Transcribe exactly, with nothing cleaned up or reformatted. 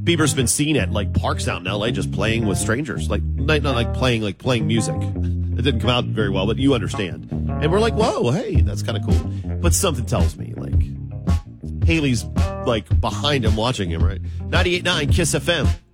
Bieber's been seen at like parks out in L A just playing with strangers, like not, not like playing like playing music. It didn't come out very well, but you understand. And we're like, whoa, hey, that's kind of cool. But something tells me like Haley's like behind him watching him, right? ninety-eight point nine Kiss F M.